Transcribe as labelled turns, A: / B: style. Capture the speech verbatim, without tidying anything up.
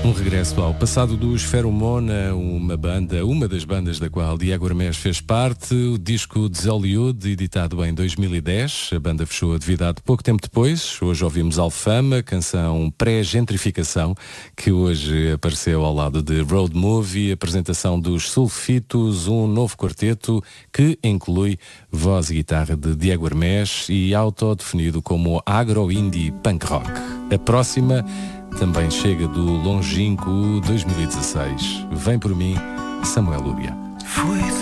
A: Um regresso ao passado dos Feromona, uma banda, uma das bandas da qual Diego Hermés fez parte, o disco de Hollywood, editado em dois mil e dez. A banda fechou a atividade pouco tempo depois. Hoje ouvimos Alfama, canção pré-gentrificação, que hoje apareceu ao lado de Road Movie, apresentação dos Sulfitos, um novo quarteto que inclui voz e guitarra de Diego Hermés e autodefinido como agro-indie punk rock. A próxima também chega do longínquo dois mil e dezasseis. Vem por mim, Samuel Lúria.